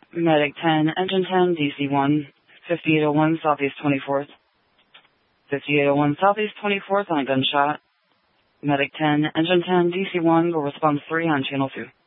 Medic 10, Engine 10, DC-1, 5801 Southeast 24th. 5801 Southeast 24th on a gunshot. Medic 10, Engine 10, DC-1, go response 3 on Channel 2.